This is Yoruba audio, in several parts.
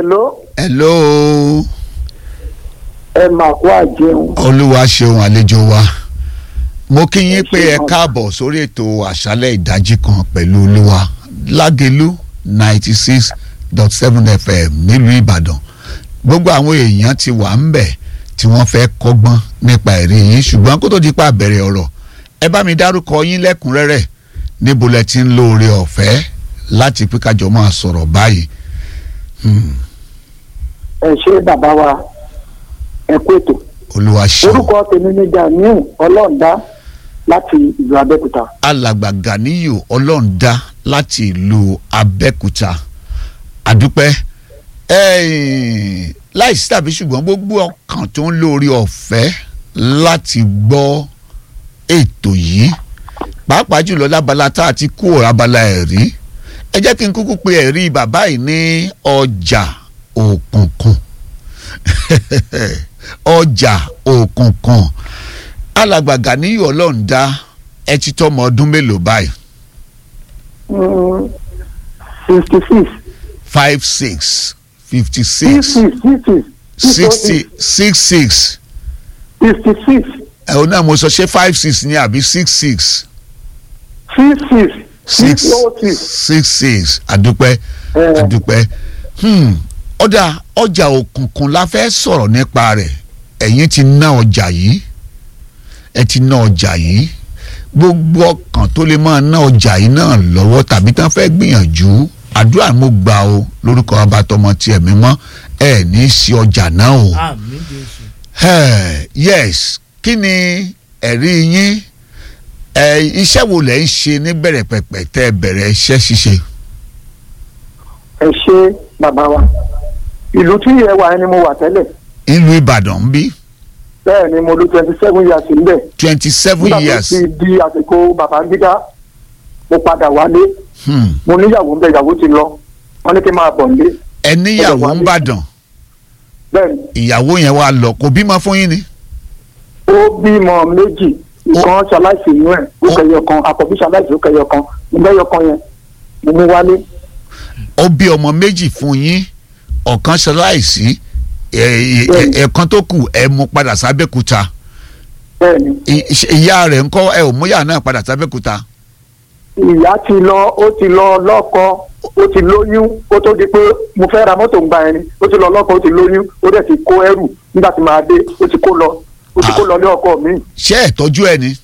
hello. ẹ máa kó àjẹun. olúwa ṣeun àlejò wa mo kí yín pé ẹ káàbọ̀ sórí ètò àṣálẹ́ ìdájí kan pẹ̀lú olúwa lágẹ̀lú 96.7 FM nílùú ìbàdàn gbogbo àwọn èèyàn ti wà ń bẹ̀ tí wọ́n fẹ́ kọ́gbọ́n nípa ẹ̀rí yín ṣùgbọ́n kó tó di pa bẹ̀rẹ̀ ọ̀rọ̀ ẹ bá mi dárúkọ yín lẹ́kùnrẹ́rẹ́ níbo lẹ ti ń lo oore ọ̀fẹ́ láti pé kájọ máa sọ̀rọ̀ báyìí. ẹ ṣe bàbá wa ẹ kú ètò. olúwa ṣeun. orúkọ tèmi ní Ganiu ọlọ́ọ̀dá láti ìlú abẹ́òkúta. alàgbà Ganiu ọlọ́ọ̀dá láti ìlú abẹ́òkúta àdúpẹ́ láìsí tàbí ṣùgbọ́n gbogbo ọkàn tó ń lórí ọ̀fẹ́ láti gbọ́ ètò yìí pàápàá jùlọ lábala tá a ti kú abala ẹ̀rí ẹ jẹ́ kí n kúkú pe ẹ̀rí bàbá yìí ní ọjà òkùnkùn ọjà òkùnkùn alàgbà Ganiu ọlọ́ọ̀dá ẹ ti tọ́mọ ọdún mélòó báyìí. 56. 56 56 66 56. ẹ o náà mo sọ ṣé 56 ni àbí 66. 66 àdúpẹ́ àdúpẹ́ ọjà òkùnkùn la fẹ́ sọ̀rọ̀ nípa rẹ̀ ẹ̀yin ti ná ọjà yìí ẹ ti ná ọjà yìí gbogbo ọkàn tó lè máa ná ọjà yìí náà lọ́wọ́ tàbí tán fẹ́ gbìyànjú àdúrà mo gbà o lórúkọ abatọmọ tí ẹ̀mí mọ́ ẹ ní í ṣe ọjà náà o. Àmín Jésù. Yes kí ni ẹ̀rí yín iṣẹ́ wo lẹ̀ ń ṣe ní bẹ̀rẹ̀ pẹ̀pẹ̀ tẹ́ ẹ bẹ̀rẹ̀ iṣẹ́ ṣíṣe. ẹ ṣe bàbá wa ìlú tí ẹ wà ni mo wà tẹ́lẹ̀. ìlú Ìbàdàn ń bí. bẹ́ẹ̀ ni mo lò 27 years níbẹ̀. 27 years. nígbà tó ti di àsìkò Babangida mo padà wálé. mo níyàwó ńbẹ ìyàwó ti lọ wọn ní kí n máa bọ̀ nílé. ẹ níyàwó ń bàdàn. bẹ́ẹ̀ni. ìyàwó yẹn wá lọ kò bímọ fún yín ni. ó bímọ méjì ìkan ṣaláìsì inú ẹ̀ ó kẹyọ kan àkọ́bí ṣaláìsì ó kẹyọ kan nígbẹ́yọ kan yẹn mo mú wálé. ó bí ọmọ méjì fún yín ọ̀kan ṣaláìsí ẹ̀ẹ̀kan tó kù ẹ mú padà sábẹ́kúta. bẹ́ẹ̀ni. ìyá rẹ̀ ńkọ́ ẹ ò mú ìyá náà padà sábẹ́kúta. ìyá ti lọ ó ti lọ lọ́kọ ó ti lóyún ó tó di pé mo fẹ́ ra mọ́tò ń gba ẹni ó ti lọ lọ́kọ ó ti lóyún ó dẹ̀ ti kó ẹrù nígbà tí màá dé ó ti kó lọ lé ọkọ mi. ṣé ẹ tọ́jú ẹ ni.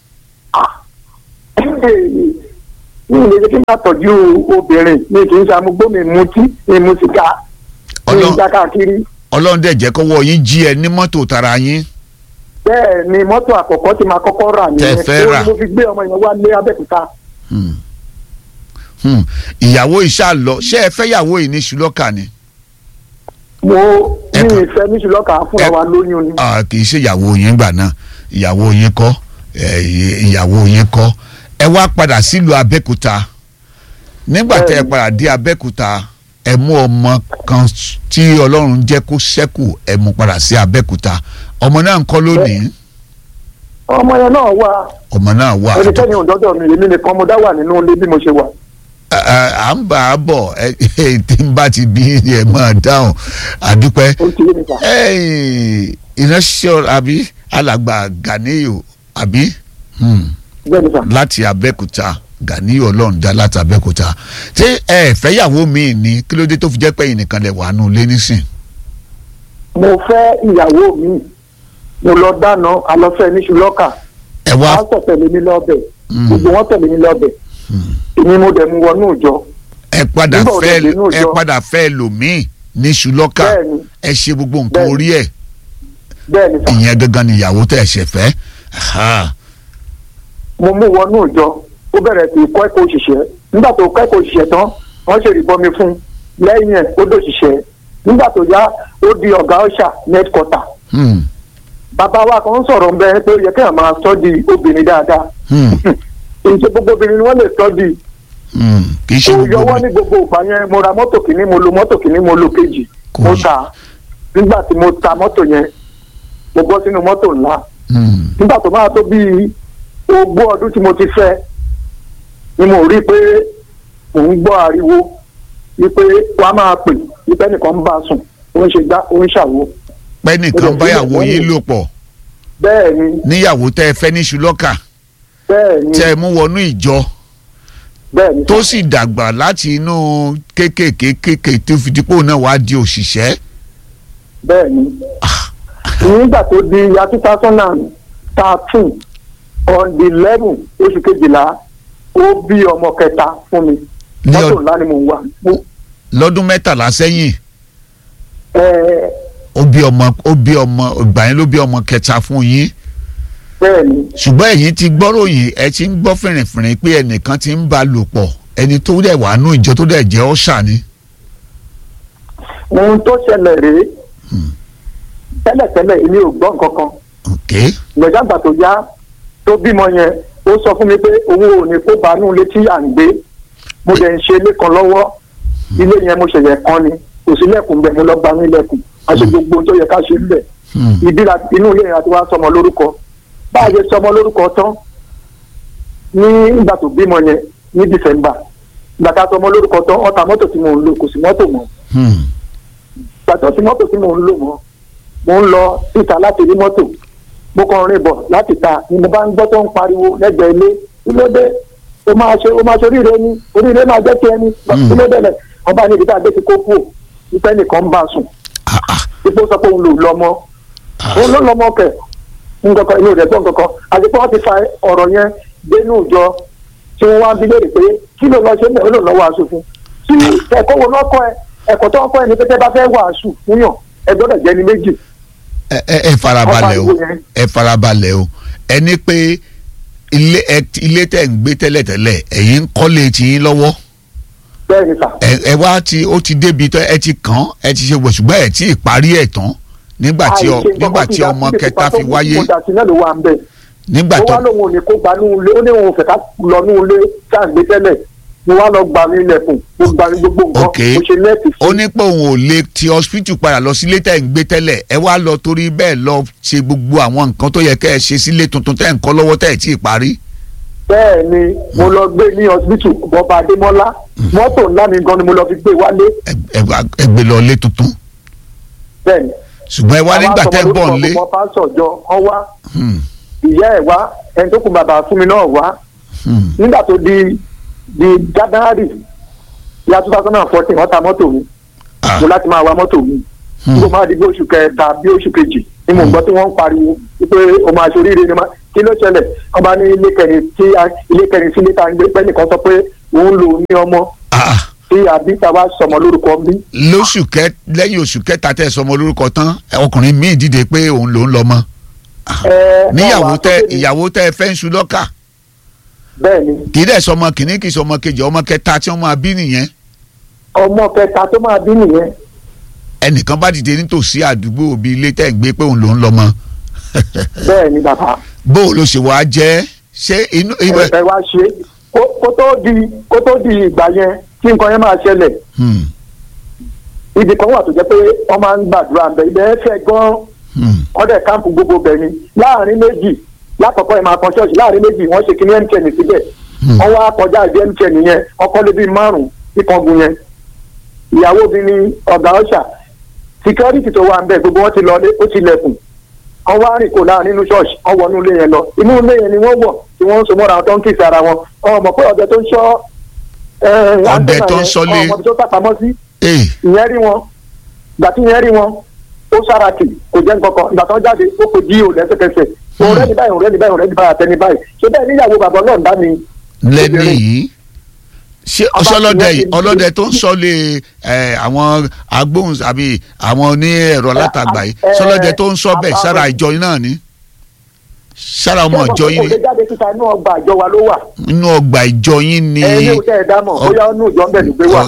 mi ò lè ṣe kí n bá tọ́jú obìnrin mi kì í ṣe amúgbó mi mutí mi mu sìgá mi ń já káàkiri. Ọlọ́run dẹ̀ jẹ́ kọ́wọ́ yín jí ẹ ní mọ́tò tara yín. bẹ́ẹ̀ ni mọ́tò àkọ́kọ́ tí máa kọ́kọ́ rà nìyẹn tẹ fẹ́ rà mo fi gbé ọmọ yẹn wá lé Abẹ́òkúta. ìyàwó ìṣá lọ ṣé ẹ fẹ́ yàwó yìí ní ṣùlọ́kà ni. mo ní ìfẹ́ ní ṣùlọ́kà fúnra wa lóyún ni. kì í ṣe ìyàwó yín gbà náà ìyàwó yín kọ́ ìyàwó yín kọ́ ẹ wá padà sílùú Abẹ́òkúta nígbà tẹ ẹ padà dé Abẹ́òkúta ẹ mú ọmọ kan tí Ọlọ́run jẹ́ kó ṣẹ́kù ẹ mú padà sí Abẹ́òkúta ọmọ náà ń kọ́ lónìí. ọmọ yẹn náà wà. ọmọ náà wà. ẹnikẹ́ni òǹdọ́dọ̀ mi èmi nìkan mo dá wà nínú ilé bí mo ṣe wà. à ń bá a bọ̀ tí n bá ti bí ẹ máa dáhùn àdúpẹ́. ìránṣẹ́ àbí alàgbà Ganiu àbí láti Abẹ́òkúta Ganiu ọlọ́ọ̀dá láti Abẹ́òkúta tí ẹ fẹ́yàwó mi ní kí ló dé tó fi jẹ́ pé ẹnìkan lè wà nù lé nísìn. mo fẹ́ ìyàwó mi mo lọ dáná alọ́fẹ́ ní ṣùlọ́kà pásítọ̀ tẹ̀lé mi lọ́bẹ̀ gbogbo wọn tẹ̀lé mi lọ́bẹ̀ èmi mo dẹ̀ mú wọnú ìjọ. ẹ padà fẹ́ lòmíì ní ṣùlọ́kà ẹ ṣe gbogbo nǹkan orí ẹ̀ ìyẹn gangan ni ìyàwó tẹ̀ ṣẹ̀ fẹ́. mo mú wọnú ìjọ ó bẹ̀rẹ̀ sí kọ́ ẹ̀kọ́ òṣìṣẹ́ nígbà tó kọ́ ẹ̀kọ́ òṣìṣẹ́ tán wọ́n ṣe ìrìbọmi fún lẹ́yìn ẹ̀ ó dòṣìṣẹ́ nígbà tó yá ó di ọ̀gá ọ̀ṣà nẹ́tkọ́tà. bàbá wa kan sọ̀rọ̀ bẹ́ẹ̀ pé ó yẹ kéèyàn máa tọ́jú obìnrin dáadáa. ìṣe gbogbo obìnrin ni wọ́n lè tọ́jú. kò yọwọ́ ní gbogbo ìgbà yẹn mo ra mọ́tò kìíní mo lo mọ́tò kìíní mo lo kejì mo ta nígbà tí mo ta mọ́tò yẹn mo bọ́ sínú mọ́tò ńlá. nígbà tó máa tó bíi ogún ọdún tí mo ti fẹ́ ni mo rí pé mò ń gbọ́ ariwo wípé wàá máa pè wípé ẹnìkan ń bá a sùn ó ń ṣe gbá ó ń ṣàwo. pẹ́ nìkan báyàwó yín lò pọ̀. bẹ́ẹ̀ ni. níyàwó tẹ́ ẹ fẹ́ ní ṣùlọ́kà. bẹ́ẹ̀ ni. tẹ́ ẹ mú wọnú ìjọ. bẹ́ẹ̀ ni. tó sì dàgbà láti inú kéékèèké tó fi dípò náà wá di òṣìṣẹ́. bẹ́ẹ̀ ni. nígbà tó di ya 2013 on the 11 oṣù kejìlá ó bí ọmọ kẹta fún mi. mọ́tò ńlá ni mò ń wà. lọ́dún 13 sẹ́yìn. ó bí ọmọ ìgbà yẹn ló bí ọmọ kẹta fún yín. bẹ́ẹ̀ni. ṣùgbọ́n ẹ̀yin ti gbọ́ròyìn ẹ ti ń gbọ́ fìrìnfìrìn pé ẹnìkan ti ń bá lò pọ̀ ẹni tó dẹ̀ wà nù ìjọ tó dẹ̀ jẹ́ ọ̀ṣà ni. ohun tó ṣẹlẹ̀ rèé tẹ́lẹ̀tẹ́lẹ̀ èmi ò gbọ́ nǹkan kan. gbẹ̀dàgbà tó yá tó bímọ yẹn ó sọ fún mi pé òun ò ní kó banú ilé tí à ń gbé mo dẹ̀ ń ṣe ilé kan lọ́wọ́ ilé yẹn mo ṣẹ̀yẹ̀ kan ni kò sí lẹ́kùn bẹ́ẹ̀ mo lọ gba ní lẹ́kùn a ṣe gbogbo tó yẹ ká ṣe ń bẹ̀ inú ilé yẹn àti wá sọmọ lórúkọ bá a ṣe sọmọ lórúkọ tán ní ìgbà tó bímọ yẹn ní December ìgbà tá a sọmọ lórúkọ tán ọ̀tá mọ́tò tí mò ń lò kò sí mọ́tò mọ́ ìgbà tó sí mọ́tò tí mò ń lò mọ́ mo ń lọ síta láti rí mọ́tò mo kàn rìn bọ̀ láti ta ni mo bá ń gbọ́ tó ń pariwo lẹ́gbẹ̀ẹ́ ilé kí ló dé o máa ṣe oríire ni oríire máa jẹ́ kí ẹni kí ló dẹ̀lẹ̀ wọ́n bá ní ibi tá a gbé ti kó kú ò ìfẹ́ nìkan ń bá a sùn ipò sọ pé òun lò lọ́mọ òun ló lọ́mọ kẹ̀ nǹkankan inú rẹ̀ gbọ́ nǹkankan àti pé wọ́n ti fa ọ̀rọ̀ yẹn dénú ìjọ tí wọ́n wá bí léèrè pé kí ló lọ ṣe ń bẹ̀ ó lò lọ́wọ́ aṣọ fún tí ẹ̀kọ́ wo lọ́kọ́ ẹ ẹ̀kọ́ tó ń kọ́ ẹ ní pé tẹ́ bá fẹ́ wàásù fúnyàn ẹ gbọ́dọ̀ jẹ́ ní méjì. ẹ farabalẹ̀ o ẹni pé ilé tẹ̀ ń gbé tẹ́lẹ̀tẹ́lẹ̀ ẹ̀yin ń kọ́lé tiyín lọ́wọ́. bẹ́ẹ̀ni sà. ẹ wá ó ti débi tó ẹ ti kàn ẹ ti ṣe wọ̀ ṣùgbọ́n ẹ ti parí ẹ̀ tán nígbà tí ọmọ kẹta fi wáyé. nígbà tó ó wá lóun ò ní kó gbanú ilé ó ní òun fẹ́ ká lọ ní ilé tá à ń gbé tẹ́lẹ̀ mo wá lọ gbà mí lẹ̀kùn mo gbà mí gbogbo nǹkan mo ṣe nẹ́ẹ̀tì fún. ó ní pé òun ò lè ti hospital padà lọ sílé tẹ̀ ń gbé tẹ́lẹ̀ ẹ wá lọ torí bẹ́ẹ̀ lọ ṣe gbogbo àwọn nǹkan tó yẹ kẹ́ ẹ ṣe sílé tuntun tẹ́ ń kọ́ lọ́wọ́ tẹ́ ẹ tí ì parí. bẹ́ẹ̀ ni mo lọ gbé ní hospital bọ́ba adémọ́lá mọ́tò ńlá mi gan ni mo lọ fi gbé wálé. ẹ gbé lọ ilé tuntun. bẹ́ẹ̀ ni. ṣùgbọ́n ẹ wá nígbà tẹ́ ń bọ̀ nílé. àwọn pásọ̀jọ ọ wá ìyá ẹ̀ wá ẹni tó kù bàbá fún mi náà wá nígbà tó di January ya 2014 wọ́n ta mọ́tò mi mo láti máa wa mọ́tò mi kó máa di bí oṣù kẹta bí oṣù kejì ni mo gbọ́ tí wọ́n ń pariwo wípé o máa ṣe oríire ni ma kí ló ṣẹlẹ̀ wọ́n bá ní ilé kẹrin sí níta gbé pẹ́ nìkan sọ pé òun lò ní ọmọ tí àbíta wá sọmọ lórúkọ bí. lẹ́yìn oṣù kẹta tẹ́ sọmọ lórúkọ tán ọkùnrin míì dìde pé òun ló ń lọ mọ́ ìyàwó tẹ́ fẹ́ ń ṣu lọ́kà. bẹ́ẹ̀ni. kì í dẹ̀ sọmọ kìíní kì í sọmọ kejì ọmọ kẹta tí wọ́n máa bí nìyẹn. ọmọ kẹta tó máa bí nìyẹn. ẹnìkan bá dìde nítòsí àdúgbò bíi ilé tẹ́ ń gbé pé òun ló ń lọ mọ́. bẹ́ẹ̀ni bàbá. bó o ló ṣe wá jẹ́ ṣé inú. ẹ wá ṣe kó tó di ìgbà yẹn tí nǹkan yẹn máa ṣẹlẹ̀. ibi kan wà tó jẹ́ pé wọ́n máa ń gbàdúrà bẹ̀ ibẹ̀ fẹ́ gan-an ọ̀dẹ̀ káàmpù gbogbo bẹ̀ ni láàrin méjì lákọ̀ọ́kọ́ ẹ̀ máa kan ṣọ́ọ̀ṣì láàrin méjì wọ́n ṣe kíní MTN síbẹ̀ wọ́n wá kọjá ìdí MTN yẹn ọkọ lé bíi 5 kíkangun yẹn ìyàwó mi ní ọ̀gá ọ̀ṣà security tó wà ń bẹ̀ gbogbo wọn ti lọ ó ti lẹ̀kùn wọ́n wá rìn kò láàrin inú ṣọ́ọ̀ṣì wọ́n wọnú ilé yẹn lọ inú ilé yẹn ni wọ́n wọ̀ tí wọ́n ń so mọ́ra tó ń kìsì ara wọn ọmọ pé ọ̀dẹ tó ń ṣọ́ ọ̀dẹ tó ń ṣọ́lé ọmọ tó sàpamọ́ sí ìyẹn rí wọn gbà tí ìyẹn rí wọn ó sáratì kò jẹ́ nǹkan kan ìgbà tó jáde ó kò jí ò lẹ́sẹ̀kẹsẹ̀ òun rẹ́ni báyìí àtẹni báyìí ṣé bẹ́ẹ̀ níyàwó bàbá náà ń dá mi. lẹ́ni yìí ṣé ọlọ́dẹ tó ń sọ́lé àwọn agbóhùn àbí àwọn oní ẹ̀rọ alátagbà yìí sọlọ́dẹ tó ń sọ bẹ́ẹ̀ sára ìjọ yín náà ni sára ọmọ ìjọ yín ni. inú ọgbà ìjọ wa ló wà. inú ọgbà ìjọ yín ni. ẹ yóò tẹ ẹ dámọ̀ bóyá inú ìjọ ń bẹ̀ ló gbé wà.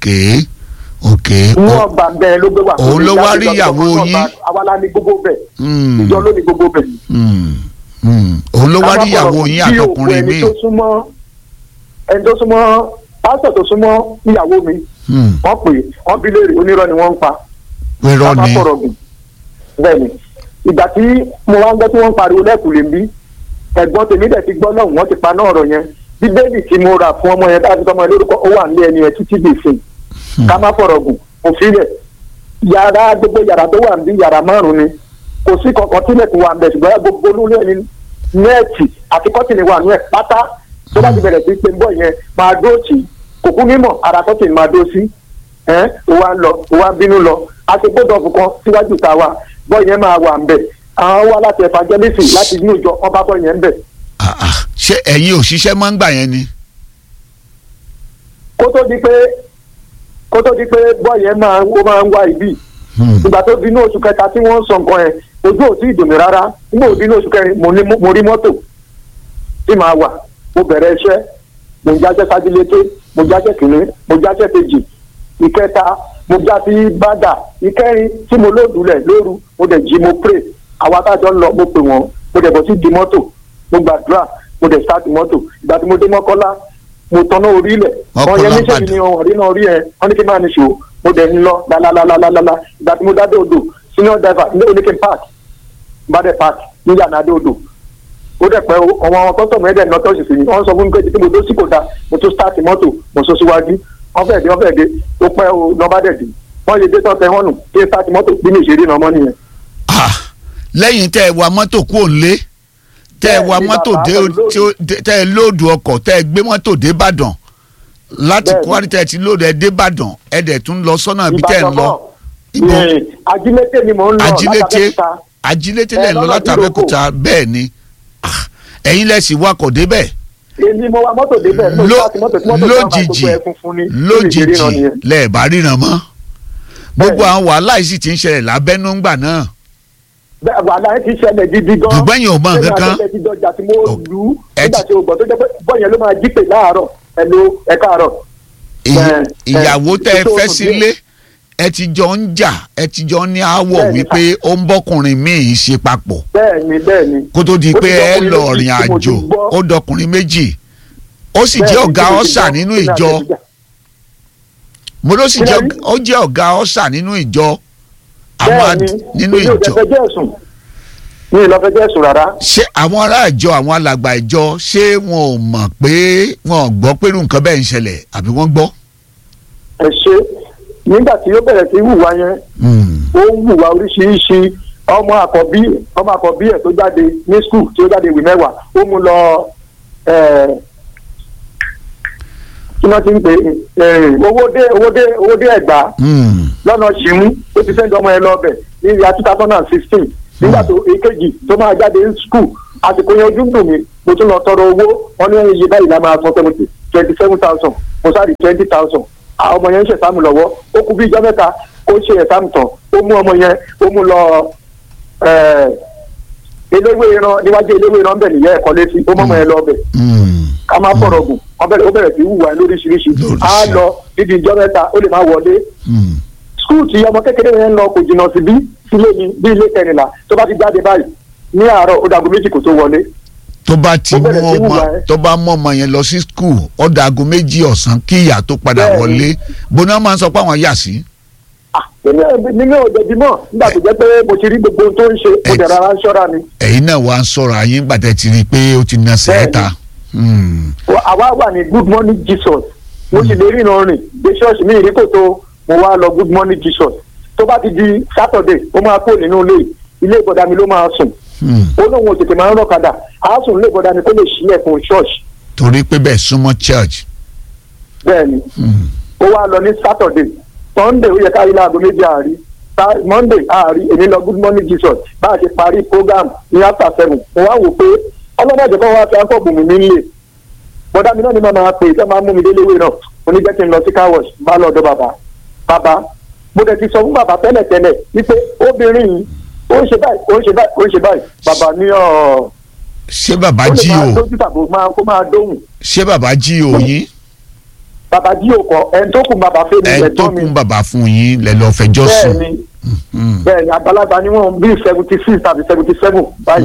inú ọgbà ń bẹ ló gbé wà. òun ló wá rí ìyàwó yín. àwa la ní gbogbo bẹ̀. ìjọ ló ní gbogbo bẹ̀. òun ló wá rí ìyàwó yín àtọkùnrin mi. ẹni tó súnmọ́ pásítọ̀ tó súnmọ́ ìyàwó mi wọ́n pè wọ́n bí léèrè onírọ́ ni wọ́n ń pa. irọ́ ni bẹ́ẹ̀ni ìgbà tí mo wá ń gbọ́ tí wọ́n ń pariwo lẹ́kùn lè ń bí ẹ̀gbọ́n tèmi dẹ̀ ti gbọ́ náà wọ́n ti pa náà ọ̀rọ̀ yẹn bíbélì tí mo rà fún ọmọ yẹn láti tọmọ lórúkọ ó wà nílé ẹni yẹn títí dè fún ká má fọ̀rọ̀ gùn kò filẹ̀ yàrá gbogbo yàrá tó wà ní yàrá 5 ni kò sí kankan tílẹ̀kùn wà ń bẹ̀ ṣùgbọ́n gbogbo olúlé ni nẹ́ẹ̀tì àti kọ́tìnì wà nú ẹ̀ pátá tó bá ti bẹ̀rẹ̀ sí pé bọ́ yẹn máa dó tì kò kú mímọ̀ ara kọ́tìnì máa dó sí ó wá ń lọ ó wá ń bínú lọ àti gbọ́dọ̀ fún kan síwájú ta wa bọ́ yẹn máa wà ń bẹ̀ àwọn wá láti evangelist láti inú ìjọ ọba bọ́ yẹn ń bẹ̀. ṣé ẹ̀yin òṣìṣẹ́ máa ń gbà yẹn ni. kó tó di pé bọ́ yẹn máa ń wá ibi ìgbà tó di ní oṣù kẹta tí wọ́n ń sọ nǹkan yẹn ojú ò tí ì dùn mí rárá nígbà òdi ní oṣù kẹrin mo rí mọ́tò tí màá wà mo bẹ̀rẹ̀ iṣẹ́ mo jáṣẹ́ sájílété mo jáṣẹ́ kìíní mo jáṣẹ́ kejì ìkẹta mo já sí bàdà ìkẹrin tí mo lóòdùlẹ̀ lóru mo dẹ̀ jí mo pray àwọn atájọ́ ń lọ mo pè wọ́n mo dẹ̀ bọ̀ sí di mọ́tò mo gbàdúrà mo dẹ̀ start mọ́tò ìgbà tí mo dé Mọ́kọ́lá mo tọ́nà orí ilẹ̀ wọ́n yẹn níṣẹ́ mi ni wọ́n rí náà rí ẹ̀ wọ́n ní kí n máa níṣó mo dẹ̀ ń lọ lálálálálálá ìgbà tí mo dá dé odò senior driver ní oníkin park bàdẹ̀ park ní yànnádé odò ó dẹ̀ pẹ́ ọmọ kọ́sọ̀mù ẹ̀dẹ̀ ní ọtọ́ òṣìṣẹ́ yìí wọ́n sọ fún mi pé tí mo dó sí kò dá mo tún start mọ́tò mo sọ síwájú wọ́n fẹ́ẹ̀ dé ó pẹ́ o lọ́ba dẹ̀ dé wọ́n yẹ dé tọ́tẹ̀ hàn nù kí start mọ́tò bí mi ìṣeré náà mọ́ nìyẹn. lẹ́yìn tẹ́ ẹ wa mọ́tò kúrò nílé tẹ́ ẹ wa mọ́tò tẹ́ ẹ lóòdù ọkọ̀ tẹ́ ẹ gbé mọ́tò dé Ìbàdàn láti Kwara tẹ́ ẹ ti lóòdù ẹ dé Ìbàdàn ẹ dẹ̀ tún lọ sọ́nà ibi tẹ́ ẹ ń lọ. Ajílété ni mò ń lọ látàbẹ́kúta. Ajílété lẹ̀ ń lọ látàbẹ́kúta bẹ́ẹ̀ ni ẹ̀yin lẹ́sìn wakọ̀ débẹ̀. èmi mo wa mọ́tò débẹ̀ lójijì lẹ́ẹ̀bá ríran mọ́ gbogbo àwọn wàhálà yìí sì ti ń ṣẹlẹ̀ lábẹ́nú ńgbà náà. wàhálà yìí ti ṣẹlẹ̀ gidi gan. ṣùgbọ́n yẹn ò mọ nǹkan kan. nígbà tí mo lù ú nígbà tí o gbọ́ tó jẹ́ pé bọ́ọ̀yẹn ló máa jí pè láàárọ̀ ẹ káàárọ̀. ìyàwó tẹ́ ẹ fẹ́ sílé ẹ ti jọ ń jà ẹ ti jọ ní àwọ̀ wípé ó ń bọ́kùnrin míì ṣe papọ̀. bẹ́ẹ̀ni. kó tó di pé ẹ lọ rìn àjò ó dọkùnrin méjì ó sì jẹ́ ọ̀gá ọ̀sà nínú ìjọ mo ló sì jẹ́ ọ̀gá ọ̀sà nínú ìjọ àwọn nínú ìjọ. mi ò lọ fẹjọ́ ẹ̀sùn rárá. ṣé àwọn ará ìjọ àwọn alàgbà ìjọ ṣé wọn ò mọ̀ pé wọn ò gbọ́ pé irú nǹkan bẹ́ẹ̀ ń ṣẹlẹ̀ àbí wọ́n gbọ́. ẹ ṣe nígbà tí ó bẹ̀rẹ̀ sí hùwà yẹn ó ń hùwà oríṣiríṣi ọmọ àkọ́bí ẹ̀ tó jáde ní skul tí ó jáde ìwé mẹ́wàá ó mú lọ kí wọ́n ti ń pè owó dé Ẹ̀gbá lọ́nà ṣìmú ó ti sẹ́ńdọ̀ ọmọ ẹ lọ́bẹ̀ ní ìyá 2016 nígbà tó èkejì tó máa jáde ní skul àsìkò yẹn ojú ń dùn mí mo tún lọ tọrọ owó wọn ní iye báyìí la máa san 27,000 mo sáré 20,000 ọmọ yẹn ń ṣe ẹ̀sáàmù lọ́wọ́ ó kú bí ijọ́ mẹ́ta ó ṣe ẹ̀sáàmù tán ó mú ọmọ yẹn ó mú lọ eléwé ìran níwájú eléwé ìran bẹ̀ nìyẹn ẹ̀kọ́ létí ó mọ́ ọmọ yẹn lọ bẹ̀ ká má fọ̀rọ̀ gùn ó bẹ̀rẹ̀ sí hùwà lóríṣiríṣi á lọ níbi ijọ́ mẹ́ta ó lè má wọlé skul tí ọmọ kékeré yẹn ń lọ kò jìnnà sí sílé mi bí ilé kẹrìnlá tó bá ti jáde báyìí ní àárọ̀ ó dàgbò méjì kò tó wọlé. tó bá mú ọmọ yẹn lọ sí skul ó dàgbò méjì ọ̀sán kí ìyá tó padà wọlé bóná máa ń sọ pé àwọn yà sí. nínú òjòjì mọ̀ nígbà tó jẹ́ pé mo ti rí gbogbo ohun tó ń ṣe mo dẹ̀ rárá ń ṣọ́ra ni. ẹ̀yin náà wá ń sọ̀rọ̀ ayé ńgbà tẹ́ ti rí i pé ó ti na sẹ́ẹ̀ta. àwa wà ní Good Morning Jesus mo sì lè rìnà rìn dé ṣọ́ọ̀ṣì mi ìrí kò tó mo wá lọ Good Morning Jesus tó bá ti di Saturday ó máa kó nínú ilé ìbọ̀dà mi ló máa sùn ó lóun ò tètè máa ń rọ́kadà àásùn ilé ìbọ̀dà mi kó lè ṣílẹ̀ fún ṣọ́ọ̀ṣì. torí pé bẹ́ẹ̀ súnmọ́ church. bẹ́ẹ̀ni ó wá lọ ní Saturday Sunday ó yẹ ká rí láago méjì àárí Monday àárí èmi lọ Good Morning Jesus bá a ṣe parí program ní after 7 mo wá wò pé ọlọ́mọdé kan wá fi àǹkọ́ bùnmi mi nílé bọ́dá mi náà ni máa pè é tó máa mú mi délé ìwé náà mo ní jẹ́ kí n lọ sí car wash bá lọ́dọ̀ bàbá mo dẹ̀ ti sọ fún bàbá tẹ́lẹ̀tẹ́lẹ̀ wípé obìnrin yìí ó ń ṣe báyìí bàbá ní ṣé bàbá jí o kó máa dóhùn. ṣé bàbá jí o yín. bàbá jí o kọ ẹni tó kún bàbá fún mi ẹni tó kún bàbá fún yín lẹ lọ fẹjọ́ sùn. bẹ́ẹ̀ni àgbàlagbà ni wọ́n bí 76 tàbí 77 báyìí.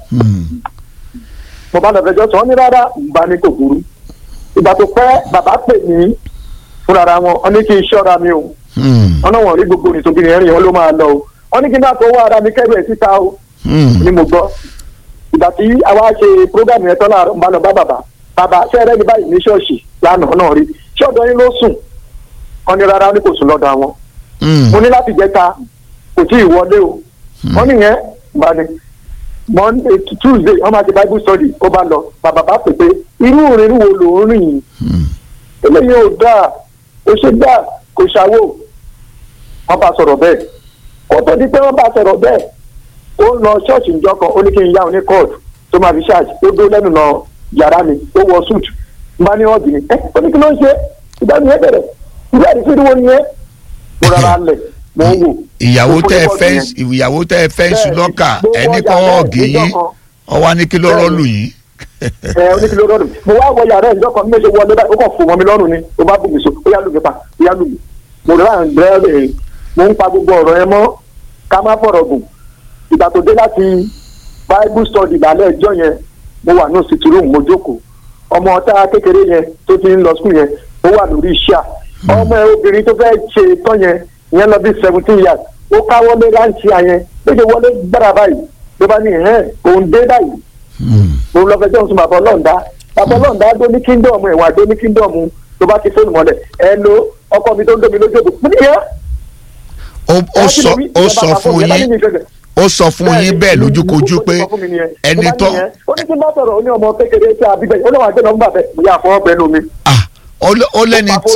mo bá lọ fẹjọ́ sùn wọ́n ní rárá ìgbà ni kò burú. ìgbà tó pẹ́ bàbá pè mí fúnra wọn wọ́n ní kí n ṣọ́ra mi o. wọ́n náà wọ́n rí gbogbo nìtòbí rìn wọ́n ló máa lọ o. wọ́n ní kí n náà tó wá ara mi kẹ́rù ẹ̀ síta o. ni mo gbọ́. ìgbà tí àwa ṣe prógámù yẹn tán láàárọ̀ ń bá lọ bá bàbá ṣé ẹrẹ́ ní báyìí ní ṣọ́ọ̀ṣì lánàá náà rí ṣé ọ̀dọ̀ yín ló sùn wọ́n ní rárá, ó ní kò sùn lọ́dọ̀ àwọn. mo ní láti jẹta kò tí ì wọlé o. wọ́n nìyẹn bá ní Monday Tuesday wọ́n máa ti Bible study ó bá lọ bàbá bá pè pé irú ìrìn wo ló ń rìn yìí. eléyìí ò dáa kò ṣe dáa kò ṣàwò. wọ́n bá sọ̀rọ̀ bẹ́ẹ̀ kó tó di pé wọ́n bá sọ̀rọ̀ bẹ́ẹ̀ ó ń lọ ṣọ́ọ̀ṣì ìjọ kan ó ní kí n yá òní kóòtù tó máa fi ṣáàjì ó dó lẹ́nu lọ yàrá mi ó wọ súùtù bá ní ọ̀dì ni ó ní kí ló ń ṣe ìdáni ẹ bẹ̀rẹ̀ ìwé ẹ̀rí fún ìdíwọ́ nìyẹn mo rárá lẹ̀ mo ń wò. ìyàwó tẹ́ ẹ fẹ́ ń sùn lọ́kà ẹni kọ́ ọ̀gì yín ọwọ́ ní kí ló rọ́ọ̀lù yín. ó ní kí ló rọ́ọ̀lù mo wá wọ yàrá ìjọ kan méje wọlé báyìí ó kàn fò mọ́ mi lọ́rùn ni ó bá bù mí so ó yá lù mí pa ó yá lù mí mo rárá ń bẹ́ẹ̀ mo ń pa gbogbo ọ̀rọ̀ yẹn mọ́ ká má fọ̀rọ̀ gùn ìgbà tó dé láti Bible study lálẹ́ ẹjọ́ yẹn mo wà ní sitting room mo jókòó ọmọ ọ̀tá kékeré yẹn tó ti ń lọ school yẹn ó wà lórí iṣẹ́ ọmọ ẹ obìnrin tó fẹ́ ṣe tán yẹn lọ bí 17 years ó káwọ́ lé láǹtí àyẹn lóde wọlé gbára báyìí ló bá ní òun dé báyìí òun lọ fẹjọ́ sùn bàbá ọlọ́ọ̀dá dó ní kingdom ẹ̀wọ̀n àdó ní kingdom tó bá ti fóònù mọ́lẹ̀ ẹ lo ọkọ mi tó ń dómi lójú òdò mo ní yẹn. ó sọ fún yín bẹ́ẹ̀ lójúkojú pé ẹni tó. ó ní kí n bá sọ̀rọ̀ ó ní ọmọ kékeré tí a bí bẹ́ẹ̀ ó lọ́wọ́ àgbẹ̀ nọ́mbà bẹ́ẹ̀ mo yà fọwọ́ pẹ̀lú mi. ó lẹ́ni tí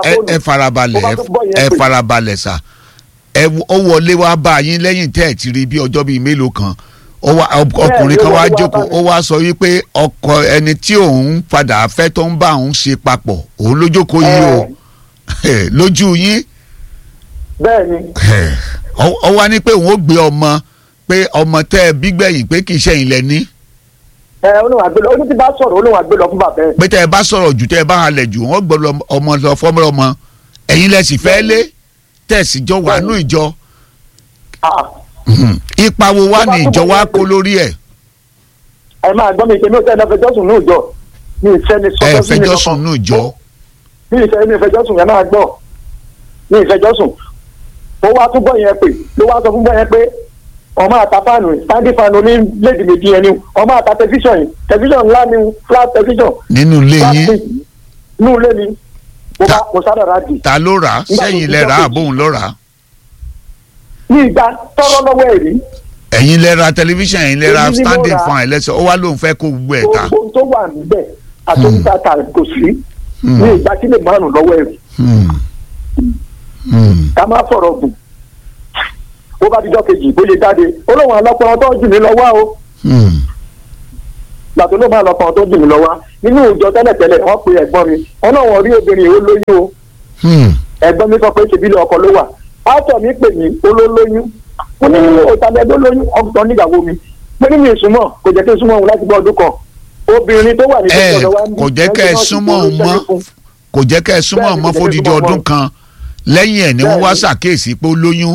ẹ farabalẹ̀ sà ó wọlé wá bá yín lẹ́yìn tẹ́ ẹ̀ ti rí bí ọjọ́ bíi mélòó kan ọkùnrin kan wá jókòó ó wá sọ wípé ọkọ ẹni tí òun padà fẹ́ tó ń bá òun ṣe papọ̀ òun ló jókòó yìí o lójú yín. bẹ́ẹ̀ni. ó wá ní pé òun ó gbé ọmọ pé ọmọ tẹ́ ẹ bí gbẹ̀yìn pé kì í ṣẹ̀yìn lẹ ní. olóhùn àgbélọ ó ní tí bá sọ̀rọ̀ olóhùn àgbélọ fún bàbá ẹ̀. pé tẹ́ ẹ bá sọ̀rọ̀ jù tẹ́ ẹ bá halẹ̀ jù wọ́n gbọ́dọ̀ ọmọ lọ fọ́mọ́ ọmọ ẹ̀yin lẹ sì fẹ́ lé tẹ̀sí jọ wà nù ìjọ. ipa wo wá ní ìjọ wa kó lórí ẹ̀. ẹ máa gbọ́ mi ṣe mi ò tẹ́ ẹ fẹjọ́sùn ní ìjọ mi ìfẹ́ ni sọ́kọ́ sí mi lọ́kàn. fẹjọ́sùn ní ìjọ. mi ìfẹjọ́sùn yẹn máa gbọ́ mi ìfẹjọ́sùn ó wá tún gbọ́ yẹn pé ló wá sọ fún gbọ́ yẹn pé ọmọ àta fáànù standing fáànù ní léèdì méjì yẹn ni ọmọ àta tẹlifíṣàn yìí tẹlifíṣàn ńlá ni flat tẹlifíṣàn. nínú ilé yín. nínú ilé mi mo sábà rà dì. ta ló rà á sẹ́yìn lẹ rà á àbóhùn ló rà á. ní ìgbà tọrọ lọ́wọ́ ẹ̀ rí. ẹ̀yin lẹ ra tẹlifíṣàn ẹ̀yin lẹ ra standing fan ẹ̀ lẹ́sẹ̀ ó wá lóun fẹ́ kó gbogbo ẹ̀ ta. gbogbo tó wà níbẹ̀ àtúntà ta kò sí ní ìgbà tí lè márùn lọ́wọ́ ẹ̀ rí. ká má fọ̀rọ̀ gùn ó bá dijọ́ kejì bó lè jáde olóhùn àlọ́pọ̀ tó jù mí lọ́wọ́ o. gbàtó ló máa lọ́pọ̀ tó jù mí lọ́wọ́ nínú ìjọ tẹ́lẹ̀tẹ́lẹ̀ wọ́n pe ẹ̀gbọ́n mi wọn náà wọ́n rí obìnrin yìí ó lóyún o. ẹ̀gbọ́n mi sọ pé ṣèbí ilé ọkọ ló wà pásítọ̀ mi pè mí olólóyún mo ní òtàlẹ́ ló lóyún ọ̀gbọ́n níyàwó mi pé nínú ìsúnmọ́ kò jẹ́ kí n súnmọ́ òun láti gbọ́ ọdún kan obìnrin tó wà ní ìjọba wa ń bí kò jẹ́ kẹ́ ẹ súnmọ́ òun mọ́ fódìdí ọdún kan lẹ́yìn ẹ̀ ni wọ́n wá ṣàkíyèsí pé ó lóyún.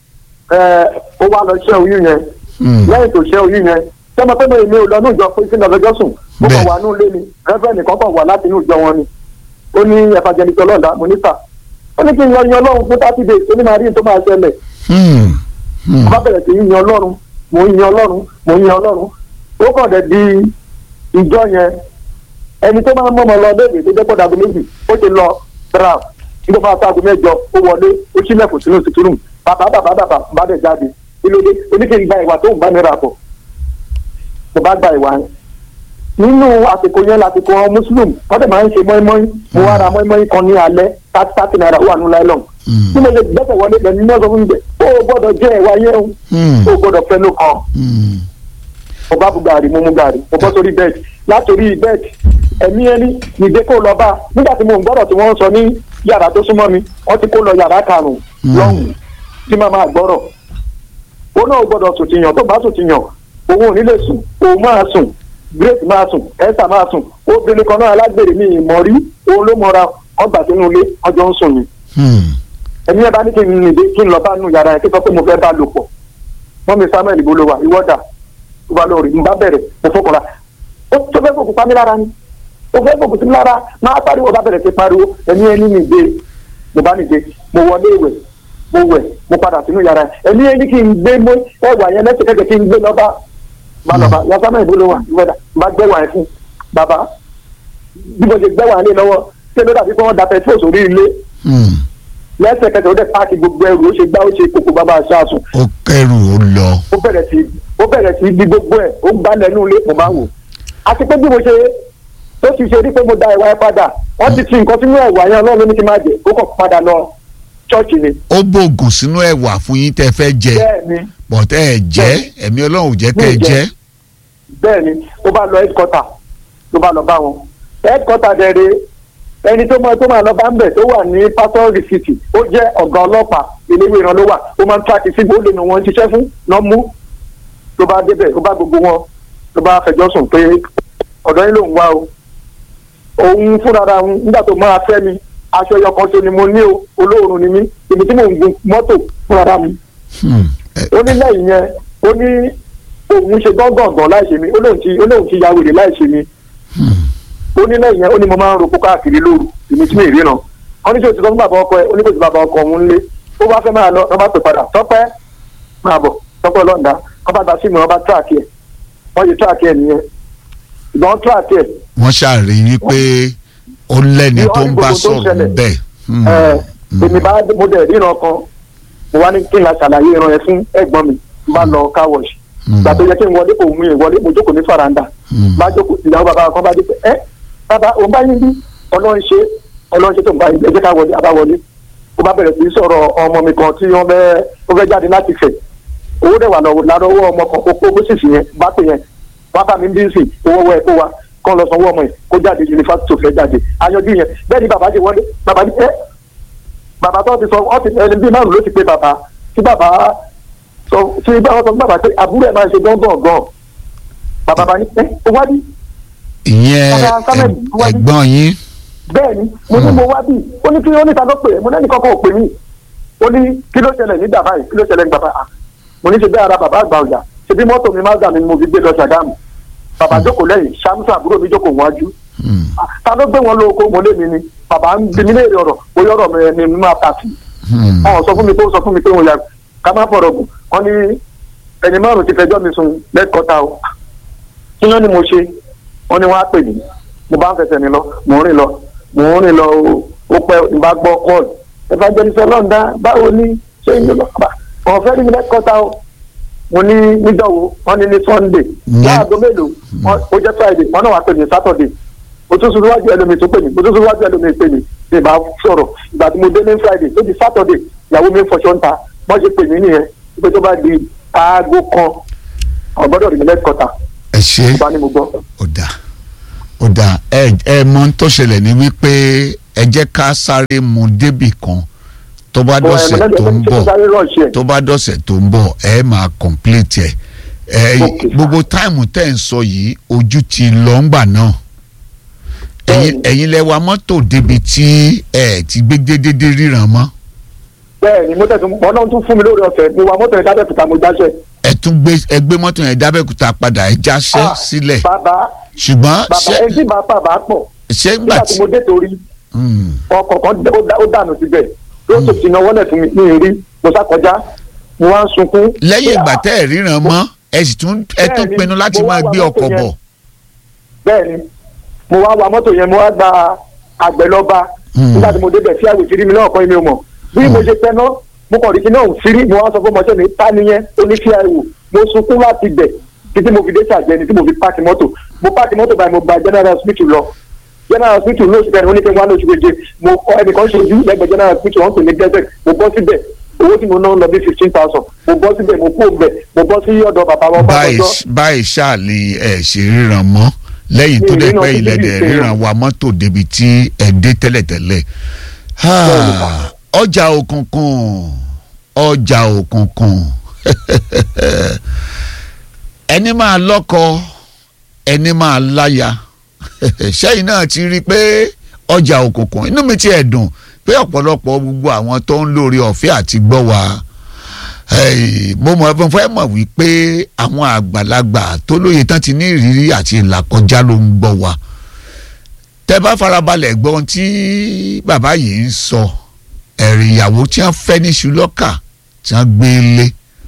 ó wá lọ ṣẹ́ oyún yẹn lẹ́yìn tó ṣẹ́ oyún yẹn sọ́mọ pé mi ò lọ ní ìjọ fún ìsìn ọ̀fẹ́jọ́ sùn mo kàn wà ní ilé ni rẹ́fẹ́ nìkan kàn wà láti inú ìjọ wọn ni ó ní evangelist ọlọ́ọ̀dà mọ́nísà ó ní kí n lọ yan ọlọ́run fún 30 days ó ní máa rí n tó máa ṣẹlẹ̀. mo bá bẹ̀rẹ̀ sí yan ọlọ́run mo yan ọlọ́run ó kàn dẹ̀ di ìjọ yẹn ẹni tó máa ń mọ́mọ́ lọ léèdè tó jẹ́ pọ̀ dàgbé méjì ó ti lọ bra nígbà máa tó aago mẹ́jọ ó wọlé ó sílẹ̀kùn sínú sítúrùm bàbá bá dẹ̀ jáde kílódé oníkèé gba ìwà tó ń bá mi rà pọ̀ mo bá gba ìwà yẹn nínú àsìkò yẹn lásìkò àwọn mùsùlùmí wọ́n dẹ̀ máa ń ṣe mọ́ínmọ́ín mo wá ra mọ́ínmọ́ín kan ní alẹ́ 30 naira wà nínú láìlọ́n tí mo lè gbẹ́sẹ̀ wọlé lẹ́nu ní ọ̀sán fún mi bẹ́ẹ̀ ó gbọ́dọ̀ jẹ́ ẹ̀wà yẹn ó gbọ́dọ̀ fẹ́ ló kàn mo bá bu gàrí mo mu gàrí mo bọ́ sórí bẹ́ẹ̀dì látòrí bẹ́ẹ̀dì ẹ̀mí ẹni nìdé kó lọ bá nígbà tí mo ń gbọ́dọ̀ tí wọ́n ń sọ ní yàrá tó súnmọ́ mi wọ́n ti kó lọ yàrá karùn-ún lọ́hùn tí màá máa gbọ́rọ̀ ó náà gbọ́dọ̀ sùn ti yàn tó bá sùn ti yàn òun ò ní lè sùn òun máa sùn grace máa sùn esther máa sùn obìnrin kan náà alágbèrè mi ìmọ̀ rí òun ló mọra ọgbà sínú ilé ọjọ́ ń sùn ni ẹ̀mí ẹ̀ bá ní kí n nìdé kí n lọ bá nù yàrá yẹn kí n sọ pé mo fẹ́ bá lò pọ̀ wọ́n mi samuel ibo ló wà ìwọ́dà tó bá lórí n bá bẹ̀rẹ̀ mo fọkànlá ó tó fẹ́ fòkùn pa mí lára ni ó fẹ́ fòkùn sí mi lára máa pariwo bá bẹ̀rẹ̀ sí pariwo ẹ̀mí ẹni nìdé mo bá nìdé mo wọlé ìwẹ̀ mo wẹ̀ mo padà sínú yàrá ẹ̀mí ẹni kí n gbé mọ́ ẹ̀wà yẹn lẹ́sẹ̀kẹ́kẹ́ kí n gbé lọ́ba balọ̀ba yasama ìbúlò wa ìwọ́dà bá gbẹ́wà ẹ̀ fún bàbá bí mo ṣe gbẹ́wà lé lọ́wọ́ ṣé ló dàbí pé wọ́n da petrol sórí ilé lẹ́sẹ̀kẹsẹ̀ ó dẹ̀ páàkì gbogbo ẹrù ó ṣe gbá ó ṣe kókó bàbá aṣáàsùn. ó kẹrù ó lọ. ó bẹ̀rẹ̀ sí bí gbogbo ẹ̀ ó gbá lẹ́nu ilé mo máa wò. àti pé bí mo ṣe tó ti ṣe rí pé mo da ìwà ẹ padà wọ́n ti fi nǹkan sínú ẹ̀wà yẹn ọlọ́run ní kí n máa jẹ ó kàn padà lọ ṣọ́ọ̀ṣì ni. ó bògùn sínú ẹ̀wà fún yín tẹ́ fẹ́ jẹ bọ̀tẹ́ ẹ̀ jẹ́ ẹ̀mí ọlọ́run ò jẹ́ kẹ́ ẹ jẹ́. bẹ́ẹ̀ni ó bá lọ headquarter ló bá lọ bá wọn headquarter dẹ̀rẹ̀ ẹni tó máa lọ bá ń bẹ̀ tó wà ní pastor rìsíìtì ó jẹ́ ọ̀gá ọlọ́pàá iléèwé ìran ló wà ó máa ń tíráàkì síbi ó lè nu wọn ṣiṣẹ́ fún náà mú ló bá débẹ̀ ó bá gbogbo wọn ló bá fẹjọ́ sùn pé ọ̀dọ́ yín lòún wá o òun fúnra ra òun nígbà tó máa fẹ́ mi aṣọ ẹyọ kan tó ni mo ní o olóòórùn ni mí ibi tí mò ń gun mọ́tò fúnra ra mi. ó ní lẹ́yìn yẹn ó ní òun ṣe gángangan láìṣe mi ó lóun ti ya wèrè láìṣe mi. ó ní lẹ́yìn yẹn ó ní mo máa ń ropó káàkiri lóru èmi tí mi ì ríran. wọ́n ní ṣé o ti sọ fún bàbá ọkọ ẹ ó ní kò sí bàbá ọkọ òun lé ó bá fẹ́ máa lọ wọ́n bá pè padà Tọ́pẹ́ máa bọ̀ Tọ́pẹ́ ọlọ́ọ̀dà wọ́n bá gba síìmù wọ́n bá tíráàkì ẹ̀ wọ́n yẹ tíráàkì ẹ̀ nìyẹn ìgbọ́n tíráàkì ẹ̀. wọ́n ṣàrí wípé ó lẹ́ni tó ń bá sọ̀rọ̀ bẹ́ẹ̀. èmi bá mo dẹ̀ ríran kan mo wá ní kí n la ṣàlàyé ìran yẹn fún ẹ̀gbọ́n mi bá lọ car wash gbà tó yẹ kí n wọlé kò mú ìwọlé mo jókòó ní faranda bá jókòó ìyàwó bàbá kan bá dé pé bàbá òun bá yín bí ọlọ́run ṣe tó ń bá yín ẹ jẹ́ ká wọlé àbá wọlé ó bá bẹ̀rẹ̀ sí í sọ̀rọ̀ ọmọ mi kan tí wọ́n fẹ́ jáde láti fẹ̀ owó dẹ̀ wà lárọ́wọ́ ọmọ kan kó bó sì yẹn bá pè yẹn wá bá mi bí sì owó wọ ẹ̀ kó wa kọ́ lọ sanwó ọmọ yẹn kó jáde yunifásitì tó fẹ́ jáde ayanjú yẹn bẹ́ẹ̀ ni bàbá ṣe wọlé bàbá ní bàbá tó ti sọ ẹni bíi márùn ló ti pé bàbá tí bàbá sọ fún bàbá pé àbúrò ẹ̀ máa ṣe gángan bàbá ní ó wá bí. ìyẹn ẹ̀gbọ́n yín. bẹ́ẹ̀ni mo ní mo wá bí ó ní kí ó ní ta ló pè é mo ní kọ́kọ́ ò pè mí ó ní kí ló ṣẹlẹ̀ ní bàbá yìí kí ló ṣẹlẹ̀ ní bàbá mo ní ṣe bẹ́ẹ̀ ara bàbá àgbà ọ̀jà ṣe bí mọ́tò mi Mazda mi mo fi gbé lọ Ṣàgámù bàbá jókòó lẹ́yìn Ṣàmùsà àbúrò mi jókòó wájú ta ló gbé wọn lóko mo lé mi ni bàbá ń bi mí léèrè ọ̀rọ̀ bóyá ọ̀rọ̀ mi ni máa ta sí wọn sọ fún mi pé wọn yà ká má fọ̀rọ̀ gùn wọn ní ẹni márùn ti fẹjọ́ mi sùn lẹ́kọ̀ọ́ta o kí wọ́n ní mo ṣe wọ́n ní wọ́n á pè mí mo bá ń fẹsẹ̀ mi lọ mò ń rìn lọ ó pẹ́ ìbá gbọ́ kọ́ọ̀lù evangelist ọlọ́ọ̀dá báwo ni ṣé ìlú lọ́kọ̀ọ́bà wọn fẹ́ rí mi lẹ́kọ̀ọ́ta o mo ní níjọ́wọ́ wọ́n ní Sunday láàgọ́ mélòó ó jẹ́ Friday wọ́n náà wá pè mí Saturday mo tún sún síwájú ẹlòmíì tó pè mí mo tún sún síwájú ẹlòmíì pè mí ní ìbá sọ̀rọ̀ ìgbà tí mo dé ní Friday tó di Saturday ìyàwó mi ń fọṣọ ń ta wọ́n ṣe pè mí nìyẹn pé tó bá di aago kan ọ̀gbọ́dọ̀ rí mi lẹ́kọ̀ọ́ta. ẹ ṣe ó dà ẹ mọ tó ṣẹlẹ̀ ní wípé ẹ jẹ́ ká sáré mu débì kan tó bá dọ̀sẹ̀ tó ń bọ̀ ẹ máa complete ẹ gbogbo táìmù tẹ́ ń sọ yìí ojú ti lọ ńgbà náà ẹ̀yin lẹ wa mọ́tò débi tí ẹ ti gbé dédé ríran mọ́. bẹ́ẹ̀ni mo tẹsán Ọlọ́run tún fún mi lórí ọ̀fẹ́ mo wa mọ́tò yẹn dábẹ́kúta mo jáṣẹ́. ẹ gbé mọ́tò yẹn dábẹ́kúta padà ẹ jáṣẹ́ sílẹ̀. bàbá ṣùgbọ́n ṣé ẹjí bàbá pọ̀ ṣé nígbà tí mo dé torí ọkọ̀ kan ó dànù síbẹ̀ yóò tó ti náwó lẹ̀ fún mi ní ìrí mo ṣàkọjá mo wá ń sunkún. lẹ́yìn ìgbà tẹ́ ẹ̀ ríran mọ́ ẹ tún pinnu láti máa gbé ọkọ̀ bọ̀. bẹ́ẹ̀ni mo wá wa mọ́tò yẹn mo wá gba àgbẹ̀ lọ́ba nígbà tí mo débẹ̀ sí àwòtí rí mi náà kọ́ ẹ̀mí o mọ̀ bí mo ṣe pẹ́ náà mo kàn rí kí náà sírí mo wá sọ fún ọmọọṣẹ́ mi ta nìyẹn ó ní kí àìwò mo sunkún láti bẹ̀ títí mo fi dé ṣàjẹ́ ni tí mo fi páàkì mọ́tò báyìí mo gba general hospital lọ general hospital lóṣù kẹrin oníkẹ́ wá lóṣù keje mo kọ́ ẹnìkan ṣojú lẹ́gbẹ̀ẹ́ general hospital wọ́n pè ní desert mo bọ́ síbẹ̀ owó tí mo ná lọ bí 15,000 mo bọ́ síbẹ̀ mo kú òǹbẹ̀ mo bọ́ sí ọ̀dọ̀ bàbá wọn bá lọ́jọ́. báyìí ṣáàlì ẹ̀ ṣe ríran mọ́ lẹ́yìn tó dẹ̀ pẹ́ ilẹ̀ ríran wa mọ́tò débi tí ẹ̀ dé tẹ́lẹ̀tẹ́lẹ̀ ọjà òkùnkùn ẹni máa lọ́kọ ẹni máa láya ṣẹ́yìn náà ti rí i pé ọjà òkùnkùn inú mi ti ẹ̀ dùn pé ọ̀pọ̀lọpọ̀ gbogbo àwọn tó ń lórí ọ̀fẹ́ àti gbọ́ wa mo fẹ́ mọ̀ wípé àwọn àgbàlagbà tó lóye tán ti ní ìrírí àti ìlàkọjá ló ń gbọ́ wa tẹ́ bá farabalẹ̀ gbọ́ ohun tí bàbá yìí ń sọ ẹ̀rì ìyàwó tí wọ́n fẹ́ ní ṣùlọ́kà tí wọ́n gbé lé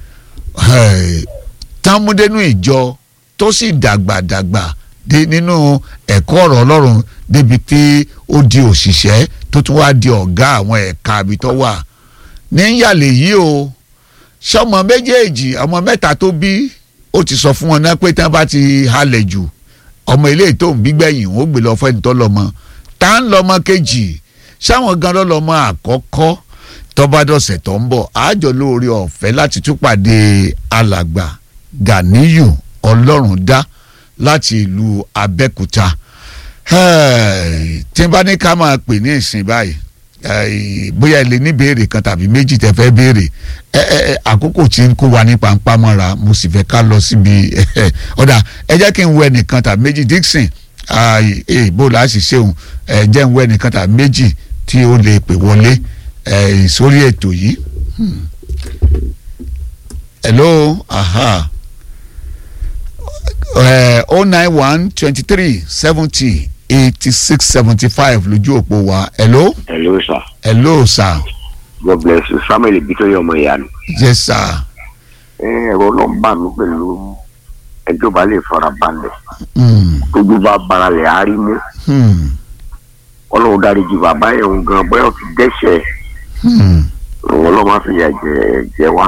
tán mú dénú ìjọ tó sì dàgbà dé nínú ẹ̀kọ́ ọ̀rọ̀ Ọlọ́run débi tí ó di òṣìṣẹ́ tó tún wá di ọ̀gá àwọn ẹ̀ka ibi tó wà ní yàlẹ̀ yìí o ṣọmọ méjèèjì ọmọ mẹ́ta tó bí ó ti sọ fún wọn náà pé tí wọ́n bá ti halẹ̀ jù ọmọ ilé tó ń bí gbẹ̀yìn ó gbé lọ fẹ́ni tó lọ́mọ tá ń lọ́mọ kejì ṣáwọn gan lọ́mọ àkọ́kọ́ tọ́bádọ́sẹ̀ tó ń bọ̀ àjọ lóore ọ̀fẹ́ láti tún pàdé alàgbà Ganiyu Ọlọ́rundá láti ìlú Abẹ́òkúta tí n bá ní ká máa pè ní ìsìn báyìí bóyá ilé ní béèrè kan tàbí méjì tẹ́ fẹ́ béèrè àkókò tí ń kó wa ní pampamọ́ra mo sì fẹ́ ká lọ síbi ọ̀dà ẹ jẹ́ kí n wẹ nìkan tàbí méjì Dixon bó la sì ṣeun jẹ́ n wẹ nìkan tàbí méjì tí ó lè pè wọlé sórí ètò yìí. Hello, 091 23 70 86 75 lójú òpó wa. Hello. Hello, sir. Hello, sir. God bless you. Samuel Bitoye ọmọ ìyá ni. Yes, sir. Ẹ̀rọ ló ń bà mí pẹ̀lú ẹjọ́ bá lè fara balẹ̀. Tójú bá bara lẹ̀ á rí mú. Ọlọ́run dáríjì bàbá ẹ̀ ń gan bóyá ó ti dẹ́ṣẹ̀. Òun ló máa fi yà jẹ wá.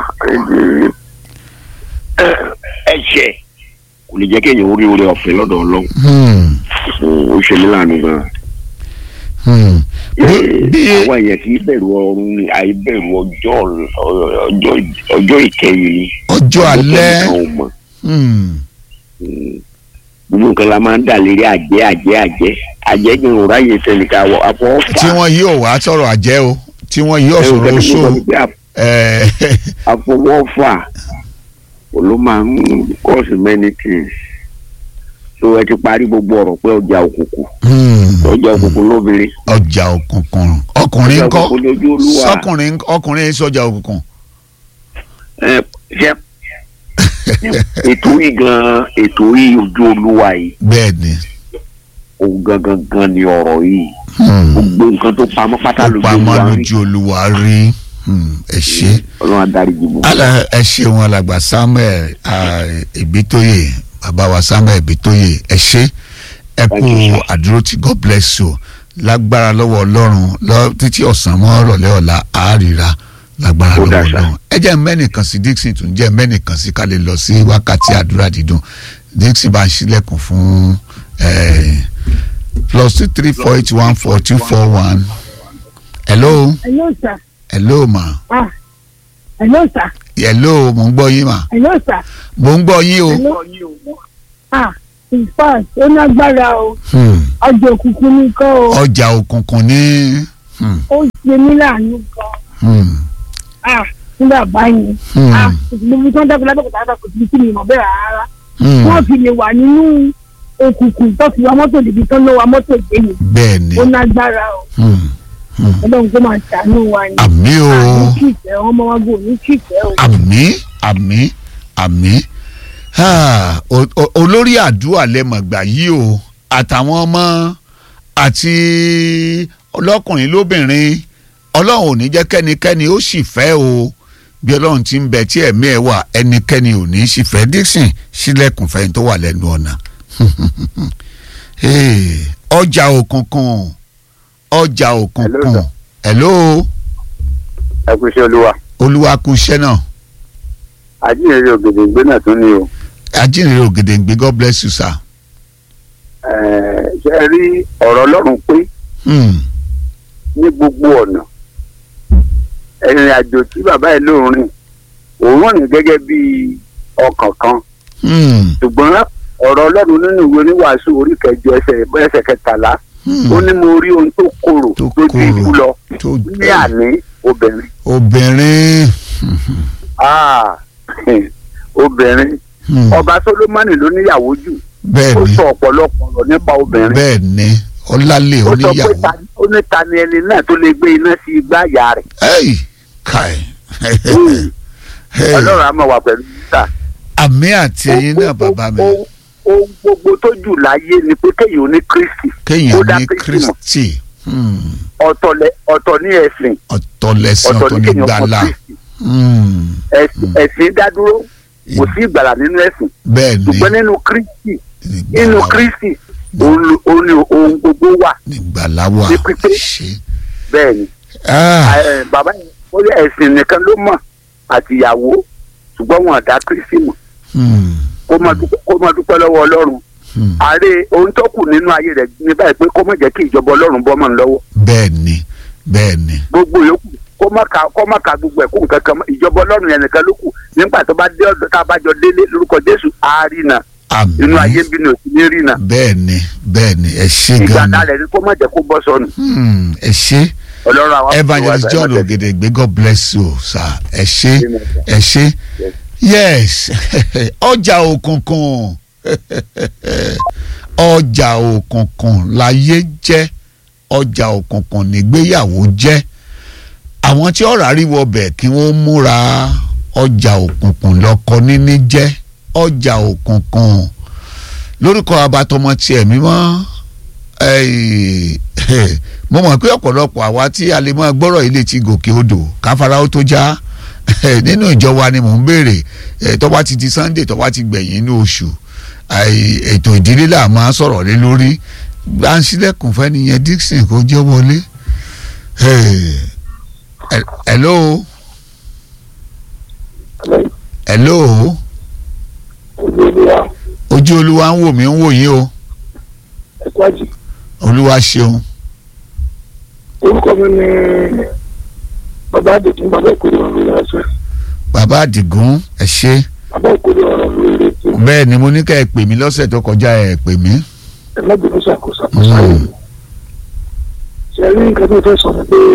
Ẹ̀ṣẹ̀ kò lè jẹ́ kéèyàn orí orí ọ̀fẹ́ lọ́dọ̀ Ọlọ́run. Ó ṣe mí láàánú gan. Àwọn èèyàn kì í bẹ̀rù ọ̀run ni àìbẹ̀rù ọjọ́ ìkẹyìn ni. Ọjọ́ alẹ́. Gbogbo nǹkan la máa ń dà lérí àjẹ́ gbìn òrà yìí tẹ̀lé ká wọ àfọwọ́fà. Tí wọ́n yóò wá sọ̀rọ̀ àjẹ́ o tí wọ́n yóò sọ̀rọ̀ oṣù. Àfọwọ́fà ló máa ń cause many things. So ẹ ti parí gbogbo ọ̀rọ̀ pé ọjà òkùnkùn. Ọjà òkùnkùn lóbìnrin. Ọjà òkùnkùn ọkùnrin ńkọ́ ọkùnrin sọjà òkùnkùn. Ṣé ètò yìí ojú Olúwa yìí. Bẹ́ẹ̀ni. Òun gangan ni ọ̀rọ̀ yìí. Gbogbo nǹkan tó pamọ́ pátá lójú Olúwa rí. Ẹ ṣé. Ọlọ́run adarí jùmọ̀. Ẹ ṣeun alàgbà Samuel Ibitoye bàbá wa Samuel Ibitoye ẹ ṣé ẹ kú àdúrótì God bless you lágbára lọ́wọ́ Ọlọ́run títí ọ̀sán mọ́ ọ̀rọ̀lẹ́ ọ̀la àárira lágbára lọ́wọ́ Ọlọ́run ẹ jẹ́ mẹ́nìkan sí Dixon tún jẹ́ mẹ́nìkan sí ká lè lọ sí wákàtí àdúrà dídùn Dixon bá ń ṣílẹ̀kùn fún +234814241. Hello. Hello, sir. Hello, ma. Hello, sir. Hello, mo ń gbọ́ yín ma. Hello, sir. Mo ń gbọ́ yín o. In fact, ó lágbára o. Ọjà òkùnkùn ní kọ́ o. Ọjà òkùnkùn ní. Ó ṣe mí láàánú gan. Nígbà báyìí. Gbogbo tí wọ́n dábìlá bẹ́ẹ̀ kò tí kí ni ìmọ̀ bẹ́ẹ̀ rárá. Wọ́n fi lè wà nínú òkùnkùn tó fi wa mọ́tò débi tó ló wa mọ́tò dé yìí. Bẹ́ẹ̀ni. Ó lágbára o. Ọlọ́run kó máa ṣàánú wa ni. Àmín o. Àmín kìfẹ́ ọmọ wa gò ní kìfẹ́ o. Àmín. Olórí àdúrà lẹ́mọ̀gbà yìí o àtàwọn ọmọ àti ọlọ́kùnrin lóbìnrin Ọlọ́run ò ní jẹ́ kẹ́nikẹ́ni ó sì fẹ́ o bí Ọlọ́run ti ń bẹ tí ẹ̀mí ẹ̀ wà ẹnikẹ́ni ò ní sì fẹ́ Dixon sílẹ̀kùn fẹ́yìn tó wà lẹ́nu ọ̀nà. Ọjà òkùnkùn. Hello. Ẹ kú iṣẹ́ Olúwa. Olúwa kú iṣẹ́ náà. Ajínrere Ògèdèǹgbé náà tún ní o. Ajínrere Ògèdèǹgbé God bless you sir. Ṣé rí ọ̀rọ̀ Ọlọ́run pé ní gbogbo ọ̀nà ìrìn àjò tí bàbá ẹ̀ ló rìn òun rìn gẹ́gẹ́ bí ọkàn kan. Ṣùgbọ́n ọ̀rọ̀ Ọlọ́run nínú ìwé oníwàásù orí kẹjọ ẹsẹ̀ 13 ó ní mo rí ohun tó korò tó ju ikú lọ ní àní obìnrin. Obìnrin ọba Solomoni ló níyàwó jù. Bẹ́ẹ̀ni. Ó sọ ọ̀pọ̀lọpọ̀ ọ̀rọ̀ nípa obìnrin. Bẹ́ẹ̀ni ọlálẹ̀ oníyàwó. Ó ní ta ni ẹni náà tó lè gbé iná sí igbá ìyá rẹ̀. Ọlọ́run á máa wà pẹ̀lú yíta. Àmín àti ẹ̀yin náà bàbá mi. Ohun gbogbo tó jù láyé ni pé kéèyàn ní Kristi. Kéèyàn ní Kristi. Ọ̀tọ̀ ní ẹ̀sìn. Ọ̀tọ̀ lẹ̀sìn ọ̀tọ̀ ní gbàlà. Ẹ̀sìn dádúró kò sí ìgbàlà nínú ẹ̀sìn. Bẹ́ẹ̀ni. Ṣùgbọ́n nínú Kristi ohun gbogbo wà. Ìgbàlà wà. Ní pípé bẹ́ẹ̀ ni bàbá yẹn ó yẹ ẹ̀sìn nìkan ló mọ̀ àtìyàwó ṣùgbọ́n wọn àdá Kristi mọ̀ kó má dúpẹ́ lọ́wọ́ Ọlọ́run ààrẹ ohun tó kù nínú ayé rẹ̀ ní báyìí pé kó má jẹ́ kí ìjọba Ọlọ́run bọ́ mọ́ ń lọ́wọ́. bẹ́ẹ̀ni bẹ́ẹ̀ni. gbogbo yòókù kó má ka gbogbo ẹ̀kú nǹkan kan ìjọba Ọlọ́run yẹn nìkan ló kù nígbà tó bá dé ọ̀dọ̀ tá a bá jọ délé lórúkọ Jésù àárínà inú ayé bí ní òsì ní rínà. bẹ́ẹ̀ni ẹ ṣé gan ni ìgbà rẹ̀ ni kó má jẹ́ kó bọ́ sọnù. ẹ ṣé Evangelist John Ogedegbe, God bless you sir. ẹ ṣé yes ọjà òkùnkùn ọjà òkùnkùn láyé jẹ́ ọjà òkùnkùn nígbéyàwó jẹ́ àwọn tí ọ̀rọ̀ àríwọ̀ bẹ̀ kí wọ́n múra ọjà òkùnkùn lọ́kọ níní jẹ́ ọjà òkùnkùn lórúkọ abatọmọ tiẹ̀ mímọ́ mo mọ̀ pé ọ̀pọ̀lọpọ̀ àwa tí a lè máa gbọ́rọ̀ ilé ti gòkè odò káfárá ó tó já nínú ìjọ wa ni mò ń béèrè tó bá ti di Sunday tó bá ti gbẹ̀yìn inú oṣù ètò ìdílé là máa sọ̀rọ̀ lé lórí gbà ń sílẹ̀kùn fẹ́ni yẹn Dixon kó jẹ́ wọlé. hello ojú olúwa ń wò mí ń wò yín o olúwa ṣeun. orúkọ mi ni bàbá àdìgún bàbá ìkórè ọ̀rọ̀ lórí ẹsẹ̀. bàbá àdìgún ẹ ṣé. bàbá ìkórè ọ̀rọ̀ lórí ẹsẹ̀. bẹ́ẹ̀ ni mo ní ká ẹ pè mí lọ́sẹ̀ tó kọjá ẹ pè mí. ẹ má bínú ṣàkóso ayé mi. ṣe rí nǹkan tó fẹ́ sọ ni pé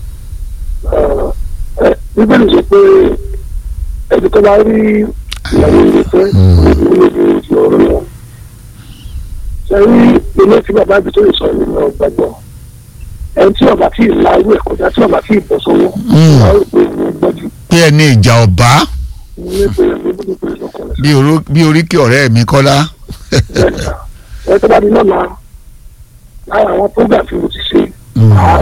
bíbélì sọ pé ẹni tó bá rí ìyàwó ilé fẹ́ ìwé ti ọ̀rọ̀ wọn. ṣe rí ilé tí bàbá ibi tó lè sọ ìlú náà gbàgbọ́ ẹni tí ọba tí ì la irú ẹ̀ kọjá tí ọba tí ì bọ̀ sọ́wọ́ ọba rò pé ìlú gbọ́jú. pé ẹni ìjà ọba bí oríkì ọ̀rẹ́ mi Kọ́lá. ẹ tó bá di lọ́la lára àwọn program tí mo ti ṣe máa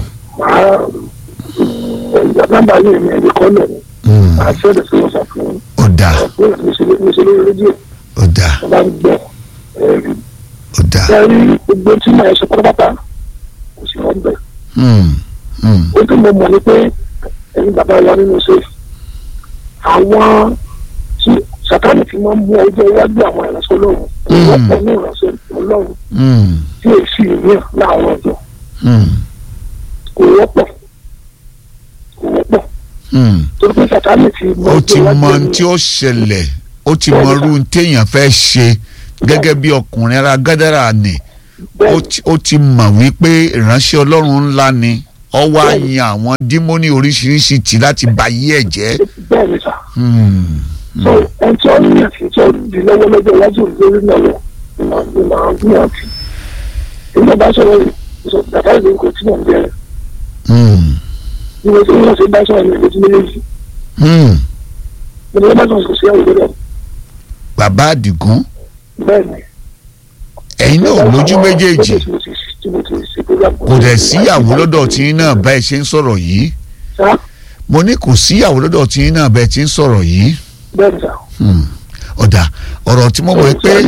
nọ́mbà yìí ní ẹni kọ́ lẹ̀ máa ṣe ọ̀dọ̀ sí wọn ṣàfihàn. ó dáa mo ṣe lórí rédíò. ó dáa wọ́n bá ń gbọ́ ẹ̀rí. ó dáa. ṣe rí gbogbo tí màá ṣe pátápátá kò sí wọn bẹ́ẹ̀. ó tún mọ̀ mọ̀ ní pé ẹni bàbá wa nínú ṣe àwọn tí Sátánì ti máa ń mú ọjọ́ iwájú àwọn ìránṣẹ́ Ọlọ́run wọ́pọ̀ ní ìránṣẹ́ Ọlọ́run tí èsì ìyẹn láàárọ̀ ọjọ́ kò wọ́pọ̀ torí pé Sátánì ti mọ ó ti mọ tí ó ṣẹlẹ̀ ó ti mọ irú téèyàn fẹ́ ṣe gẹ́gẹ́ bí ọkùnrin ara Gádárà ni ó ti mọ̀ wípé ìránṣẹ́ Ọlọ́run ńlá ni ó wá yan àwọn dímọ́nì oríṣiríṣi tì láti bà yí ẹ̀ jẹ́. bẹ́ẹ̀ ni sà so ẹni tí wọ́n ní àti tí wọ́n di lọ́wọ́ lọ́jọ́ iwájú lórí náà lọ ní màá gbìyànjú ìgbà bá sọ̀rọ̀ bàbá ìlú kò tí mò ń bẹ̀rẹ̀ ní wọ́n ṣe bá sọ̀rọ̀ ní ìlú méjèèjì ní wọ́n bá sọ̀rọ̀ kò sí àwọn ìlú. bàbá Àdìgún bẹ́ẹ̀ ni ẹ̀yin náà lójú méjèèjì kò dẹ̀ síyàwó lọ́dọ̀ tí náà bá ẹ ṣe ń sọ̀rọ̀ yìí mo ní kò síyàwó lọ́dọ̀ tí náà bá ẹ ti ń sọ̀rọ̀ yìí. ọ̀dà ọ̀rọ̀ tí mo mọ̀ pé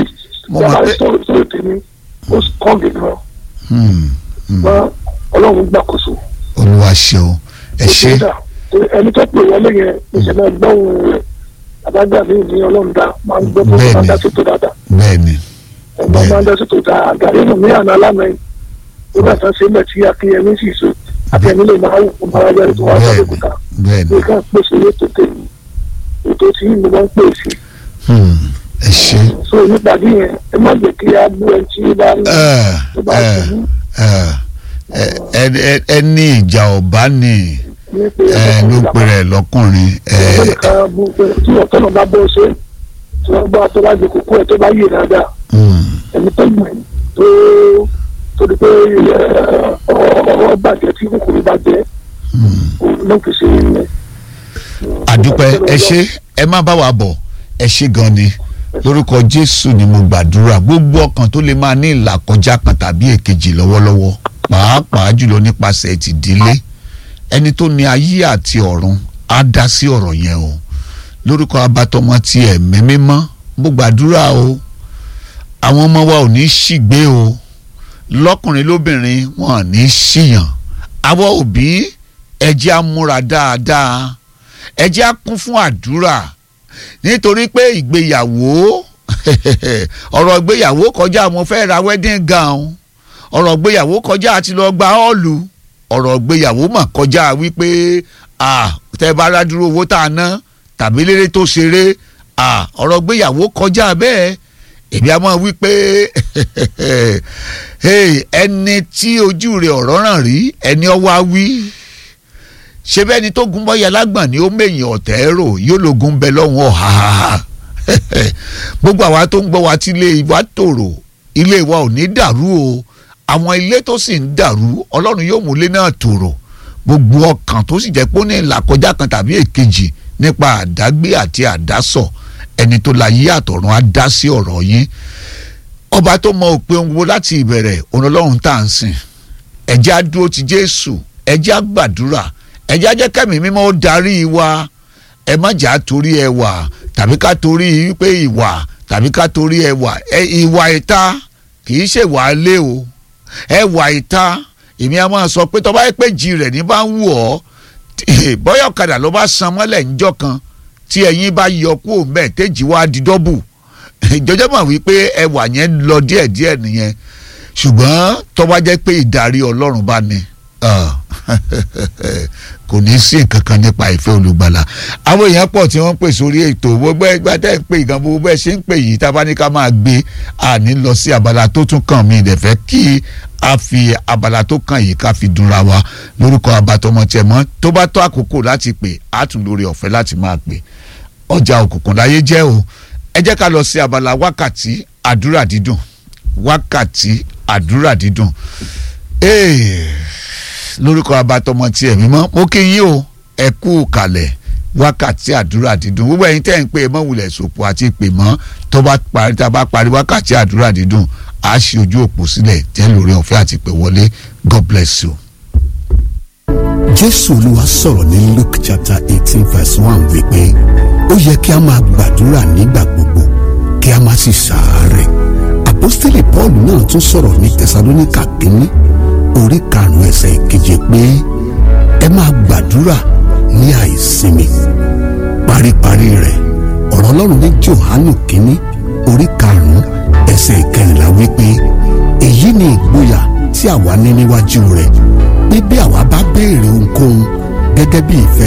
Ọlọ́run gbàkóso. Olúwa ṣeun ẹ ṣé. ẹni tó pè wọlé yẹn ìṣẹ̀lẹ̀ gbọ́hùn rẹ̀ àbájá mi ní Ọlọ́run dá máa ń gbọ́ tó máa ń dá sí tó dáadáa. bẹ́ẹ̀ni ọgbọ́n máa ń dá sí tó dáa àgàrí nù ní àná alámẹ́yìn nígbà tó ṣe mẹ́tí akínyẹmí sì so akínyẹmí lè máa wù fún bára jáde tó wá sọ́dọ̀ kúta nǹkan pèsè ètò tèmi ètò tí mo máa ń pèsè. ẹ ṣé. so nípàdé yẹn ẹ má jẹ́ kí a bú ẹni tí bá ní tó bá ṣubú. ẹni ìjà ọba ni ló pe rẹ̀ lọ́kùnrin. tí ọ̀tọ́ náà bá bọ́ ṣe tí wọ́n bá tó bá di kókó ẹ̀ tó bá yé dáadáa ẹni tó gbìn tó di pé ọ̀rọ̀ bàjẹ́ tí kòkòrò bàjẹ́ ló fi ṣe ilẹ̀. àdúpẹ́ ẹ ṣé ẹ má bá wa bọ̀ ẹ ṣé gan ni lórúkọ Jésù ni mo gbàdúrà gbogbo ọkàn tó lè máa ní ìlàkọjá kan tàbí èkejì lọ́wọ́lọ́wọ́ pàápàá jùlọ nípasẹ̀ tìdílé ẹni tó ní ayé àti ọ̀run á dá sí ọ̀rọ̀ yẹn o lórúkọ abatọmọ ti ẹ̀mí mímọ́ mo gbàdúrà o àwọn ọmọ wa ò ní ṣìgbé o lọ́kùnrin lóbìnrin wọn ò ní ṣìyàn àwọn òbí ẹ jẹ́ á múra dáadáa, ẹ jẹ́ á kún fún àdúrà, nítorí pé ìgbéyàwó ọ̀rọ̀ ìgbéyàwó kọjá mo fẹ́ ra wedding gown, ọ̀rọ̀ ìgbéyàwó kọjá àti lọ gba họ́ọ̀lù, ọ̀rọ̀ ìgbéyàwó mà kọjá wípé tẹ́ bá rádúró owó tá a ná tàbí lérè tó ṣeré, ọ̀rọ̀ ìgbéyàwó kọjá bẹ́ẹ̀. èmi a máa wí pé ẹni tí ojú rẹ̀ ọ̀rọ̀ ràn rí ẹni ọwọ́ á wí, ṣé bẹ́ẹ̀ ni tó gun bọ́yá lágbọ̀n ni ó mèyìn ọ̀tẹ̀ rò yóò lógun bẹ lọ́hùn ọ̀hà. gbogbo àwa tó ń gbọ́ wa tí ilé wa tòrò, ilé wa ò ní dàrú o, àwọn ilé tó sì ń dàrú Ọlọ́run yóò mú ilé náà tòrò. gbogbo ọkàn tó sì jẹ́ pé ó ní ìlàkọjá kan tàbí èkejì nípa àdágbé àti àdásọ, ẹni tó la yí àtọ̀run á dá sí ọ̀rọ̀ yín. ọba tó mọ òpin ohun gbogbo láti ìbẹ̀rẹ̀, òun Ọlọ́run tá à ń sìn. ẹ jẹ́ á dúró ti Jésù, ẹ jẹ́ á gbàdúrà, ẹ jẹ́ á jẹ́ kẹ́mìí mímọ́ ó darí wa. ẹ má jà torí ẹwà tàbí ká torí wípé ìwà tàbí ká torí ẹwà. ìwà ìta kì í ṣèwà lé o, ẹwà ìta èmi a máa sọ pé tọ́ba yẹ pé jì rẹ̀ ní bá ń wù ọ́, bọ́yọ̀ ọ̀kadà ló bá san mọ́lẹ̀ níjọ́ kan tí ẹ̀yin bá yọ kúrò mbẹ́ téjì wá di dọ́bù, ìjọjọ́ mọ̀ wípé ẹwà yẹn lọ díẹ̀díẹ̀ nìyẹn. ṣùgbọ́n tọ́ba jẹ́ pé ìdarí Ọlọ́run bá ní, kò ní sí nǹkan kan nípa ìfẹ́ olùgbàlà. àwọn èèyàn pọ̀ tí wọ́n pè sórí ètò, gbogbo ẹgbẹ́ tẹ́ ń pè gan, gbogbo ẹ ṣe ń pè yìí tá a bá ní ká máa gbé àní lọ sí abala tó tún kàn mí ìdẹ̀fẹ́ kí a fi abala tó kàn yìí ká fi dunra wa lórúkọ Abatọmọtẹmọ. tó bá tó àkókò láti pè á tún lórí ọ̀fẹ́ láti máa pè. ọjà òkùnkùn láyé jẹ́ o. ẹ jẹ́ ká lọ sí abala wákàtí àdúrà dídùn, wákàtí àdúrà dídùn. lórúkọ Abatọmọtẹmọ mọ́ mo kí yín o, ẹ kú kalẹ̀. wákàtí àdúrà dídùn, gbogbo ẹ̀yin tẹ́ ń pè mọ́ wulẹ̀ sòpò àti pè mọ́, tó bá parí tá a bá parí wákàtí àdúrà dídùn a ṣe ojú òpó sílẹ̀ tẹ́ lórí ọ̀fẹ́ àti pè wọlé. God bless you. Jésù Olúwa sọ̀rọ̀ ní Luke chapter 18 verse 1 wípé ó yẹ kí a máa gbàdúrà nígbà gbogbo kí a má sì ṣàárẹ̀. Àpọ́stélì Paul náà tún sọ̀rọ̀ ní Tẹsalóníkà kínní orí 5 ẹsẹ̀ 7 pé ẹ máa gbàdúrà ní àìsinmi. paríparí rẹ̀ ọ̀rọ̀ Ọlọ́run ní Jòhánù kínní orí 5 ẹsẹ̀ 14 wípé èyí ni ìgboyà tí àwa ní níwájú rẹ̀ pé bí àwa bá béèrè ohunkóhun gẹ́gẹ́ bí ìfẹ́